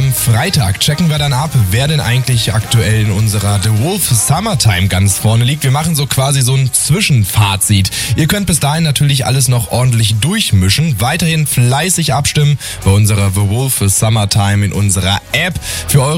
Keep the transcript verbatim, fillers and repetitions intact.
Am Freitag checken wir dann ab, wer denn eigentlich aktuell in unserer The Wolf Summertime ganz vorne liegt. Wir machen so quasi so ein Zwischenfazit. Ihr könnt bis dahin natürlich alles noch ordentlich durchmischen. Weiterhin fleißig abstimmen bei unserer The Wolf Summertime in unserer App. Für eure